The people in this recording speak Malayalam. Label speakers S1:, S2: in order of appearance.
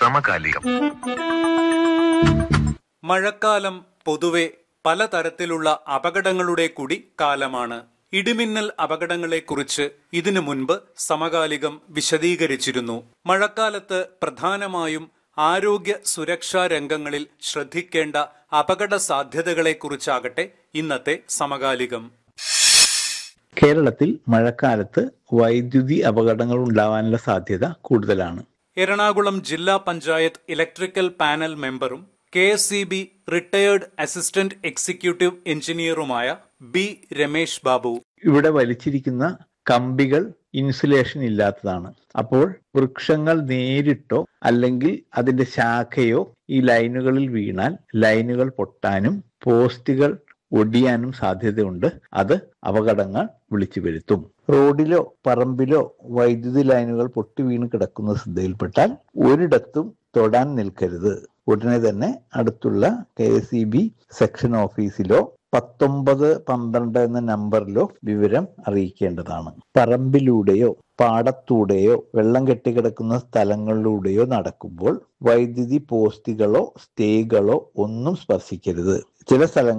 S1: സമകാലികം.
S2: മഴക്കാലം പൊതുവെ പലതരത്തിലുള്ള അപകടങ്ങളുടെ കൂടി കാലമാണ്. ഇടിമിന്നൽ അപകടങ്ങളെക്കുറിച്ച് ഇതിനു മുൻപ് സമകാലികം വിശദീകരിച്ചിരുന്നു. മഴക്കാലത്ത് പ്രധാനമായും ആരോഗ്യ സുരക്ഷാ രംഗങ്ങളിൽ ശ്രദ്ധിക്കേണ്ട അപകട സാധ്യതകളെക്കുറിച്ചാകട്ടെ ഇന്നത്തെ സമകാലികം.
S3: കേരളത്തിൽ മഴക്കാലത്ത് വൈദ്യുതി അപകടങ്ങൾ ഉണ്ടാവാനുള്ള സാധ്യത കൂടുതലാണ്.
S2: എറണാകുളം ജില്ലാ പഞ്ചായത്ത് ഇലക്ട്രിക്കൽ പാനൽ മെമ്പറും KSEB retired assistant executive എഞ്ചിനീയറുമായ B. Ramesh Babu.
S3: ഇവിടെ വലിച്ചിരിക്കുന്ന കമ്പികൾ ഇൻസുലേഷൻ ഇല്ലാത്തതാണ്. അപ്പോൾ വൃക്ഷങ്ങൾ നേരിട്ടോ അല്ലെങ്കിൽ അതിന്റെ ശാഖയോ ഈ ലൈനുകളിൽ വീണാൽ ലൈനുകൾ പൊട്ടാനും പോസ്റ്റുകൾ ഒടിയാനും സാധ്യതയുണ്ട്. അത് അപകടങ്ങൾ വിളിച്ചു വരുത്തും. റോഡിലോ പറമ്പിലോ വൈദ്യുതി ലൈനുകൾ പൊട്ടി വീണ് കിടക്കുന്ന ശ്രദ്ധയിൽപ്പെട്ടാൽ ഒരിടത്തും തൊടാൻ നിൽക്കരുത്. ഉടനെ തന്നെ അടുത്തുള്ള KSEB സെക്ഷൻ ഓഫീസിലോ 1912 എന്ന നമ്പറിലോ വിവരം അറിയിക്കേണ്ടതാണ്. പറമ്പിലൂടെയോ പാടത്തൂടെയോ വെള്ളം കെട്ടിക്കിടക്കുന്ന സ്ഥലങ്ങളിലൂടെയോ നടക്കുമ്പോൾ വൈദ്യുതി പോസ്റ്റുകളോ സ്റ്റേകളോ ഒന്നും സ്പർശിക്കരുത്. ചില സ്ഥലങ്ങൾ